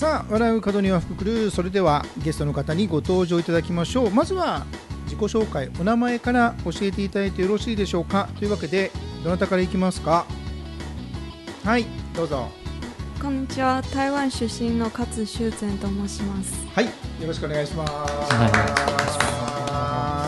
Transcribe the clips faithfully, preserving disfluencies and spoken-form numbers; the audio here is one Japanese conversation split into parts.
さあ、笑う門には福来る。それではゲストの方にご登場いただきましょう。まずは自己紹介、お名前から教えていただいてよろしいでしょうか。というわけでどなたからいきますか。はい、どうぞ。 こんにちは、台湾出身の勝修善と申します。 はい、よろしくお願いします。 はい、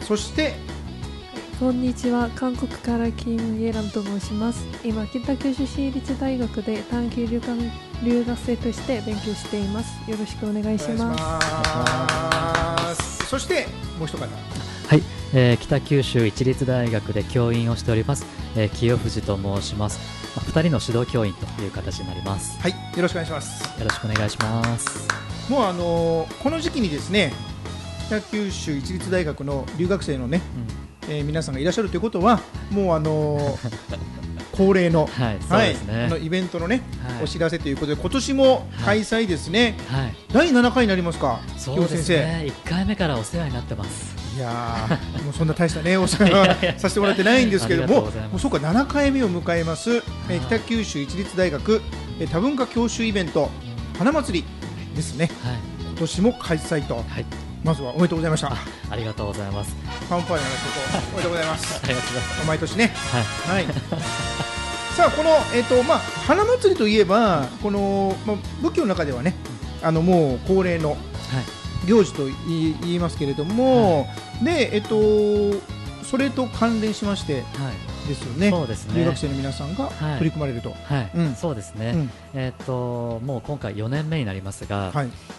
そしてこんにちは、韓国からキム・イェラムと申します。今、北九州市立大学で短期留学、留学生として勉強しています。よろしくお願いします。 お願いします。そしてもう一方。 はい、えー、北九州市立大学で教員をしております、えー、清藤と申します。まあ、ふたりの指導教員という形になります。 はい、よろしくお願いします。 よろしくお願いします。 もうあのー、この時期にですね、北九州市立大学の留学生のね、うん、えー、皆さんがいらっしゃるということは、もうあのー、恒例の、 はい、そうですね、 はい、のイベントのね、 はい、 お知らせということで、今年も開催ですね。 はいはい、 だいななかいになりますか。 そうですね、いっかいめからお世話になってます。 いやもうそんな大したねお世話はさせてもらってないんですけれども、もうそうかななかいめを迎えます、えー、北九州市立大学、えー、多文化教習イベント花祭りですね、はい、今年も開催と、はい、まずはおめでとうございました。 あ, ありがとうございます。 ファンファーレのことおめでとうございます。 ありがとうございます。 毎年ね、はい、はい、さあこの、えーとまあ、花祭りといえばこの、まあ、仏教の中ではね、あのもう恒例の、はい、行事と言いますけれども、はい、で、えっと、それと関連しまして、はい、ですよね。そうですね。留学生の皆さんが取り組まれると。 はい、うん、そうですね。うん、えっともう今回よねんめになりますが、はい、